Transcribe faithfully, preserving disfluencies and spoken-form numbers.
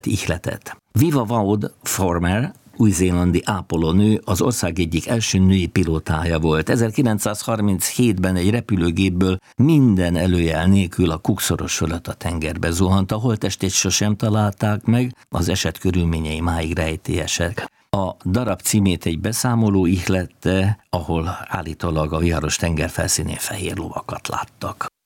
ihletet. Viva Maud Farmer, új-zélandi ápolónő, az ország egyik első női pilótája volt. ezerkilencszázharminchétben egy repülőgépből minden előjel nélkül a Cook-szoros fölött a tengerbe zuhant. A holttestét sosem találták meg, az eset körülményei máig rejtélyesek. A darab címét egy beszámoló ihlette, ahol állítólag a viharos tenger felszínén fehér lovakat láttak.